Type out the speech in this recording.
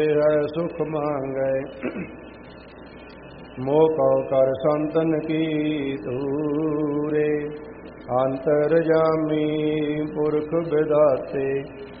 है सुख मांगै मोह कौ कर संतन की तूरे अंतरजामी पुरख विधाते